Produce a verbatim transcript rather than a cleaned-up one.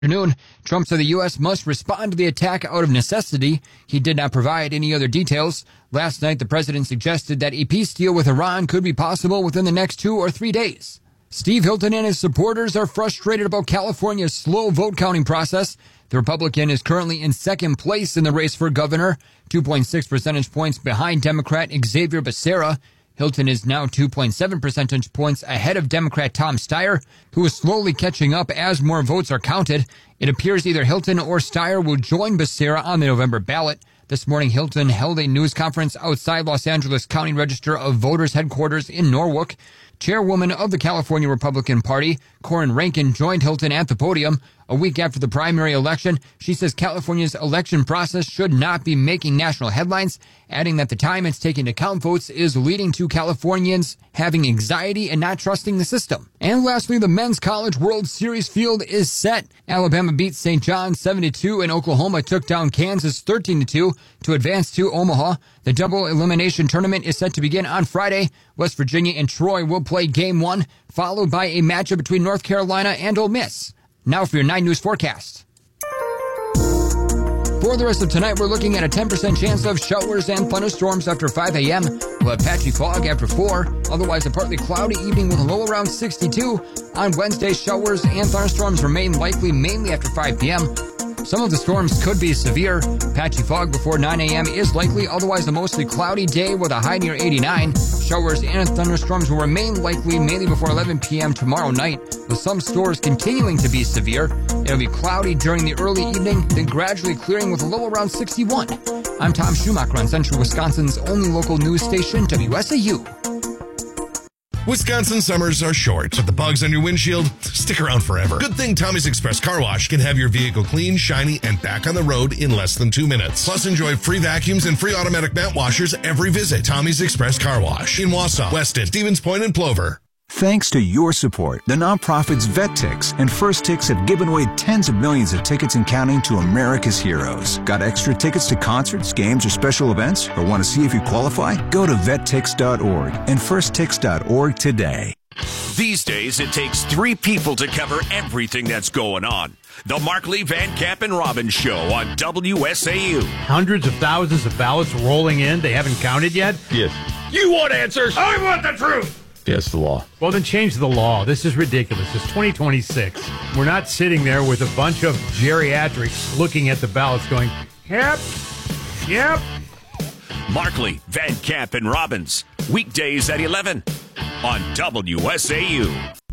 Afternoon, Trump said the U S must respond to the attack out of necessity. He did not provide any other details. Last night, the president suggested that a peace deal with Iran could be possible within the next two or three days. Steve Hilton and his supporters are frustrated about California's slow vote counting process. The Republican is currently in second place in the race for governor, two point six percentage points behind Democrat Xavier Becerra. Hilton is now two point seven percentage points ahead of Democrat Tom Steyer, who is slowly catching up as more votes are counted. It appears either Hilton or Steyer will join Becerra on the November ballot. This morning, Hilton held a news conference outside Los Angeles County Register of Voters headquarters in Norwalk. Chairwoman of the California Republican Party, Corin Rankin, joined Hilton at the podium. A week after the primary election, she says California's election process should not be making national headlines, adding that the time it's taking to count votes is leading to Californians having anxiety and not trusting the system. And lastly, the Men's College World Series field is set. Alabama beat Saint John seven to two, and Oklahoma took down Kansas thirteen to two to advance to Omaha. The double elimination tournament is set to begin on Friday. West Virginia and Troy will play game one, followed by a matchup between North Carolina and Ole Miss. Now for your nine News forecast. For the rest of tonight, we're looking at a ten percent chance of showers and thunderstorms after five a.m. We'll have patchy fog after four. Otherwise, a partly cloudy evening with a low around sixty-two. On Wednesday, showers and thunderstorms remain likely mainly after five p.m. Some of the storms could be severe. Patchy fog before nine a.m. is likely, otherwise a mostly cloudy day with a high near eighty-nine. Showers and thunderstorms will remain likely mainly before eleven p.m. tomorrow night, with some stores continuing to be severe. It'll be cloudy during the early evening, then gradually clearing with a low around sixty-one. I'm Tom Schumacher on Central Wisconsin's only local news station, W S A U. Wisconsin summers are short, but the bugs on your windshield stick around forever. Good thing Tommy's Express Car Wash can have your vehicle clean, shiny, and back on the road in less than two minutes. Plus, enjoy free vacuums and free automatic mat washers every visit. Tommy's Express Car Wash in Wausau, Weston, Stevens Point, and Plover. Thanks to your support, the nonprofits VetTix and First Tix have given away tens of millions of tickets and counting to America's heroes. Got extra tickets to concerts, games, or special events? Or want to see if you qualify? Go to vet tix dot org and first tix dot org today. These days, it takes three people to cover everything that's going on. The Markley, Van Camp, and Robbins Show on W S A U. Hundreds of thousands of ballots rolling in. They haven't counted yet? Yes. You want answers? I want the truth. Yes, the law. Well, then change the law. This is ridiculous. It's twenty twenty-six. We're not sitting there with a bunch of geriatrics looking at the ballots going, yep, yep. Markley, Van Camp, and Robbins. Weekdays at eleven on W S A U.